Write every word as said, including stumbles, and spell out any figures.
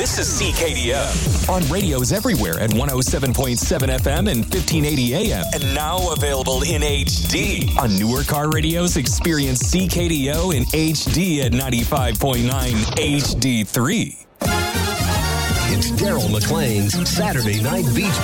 This is C K D O. On radios everywhere at one oh seven point seven F M and fifteen eighty A M. And now available in H D. On newer car radios, experience C K D O in H D at ninety-five point nine H D three. It's Daryl McLean's Saturday Night Beach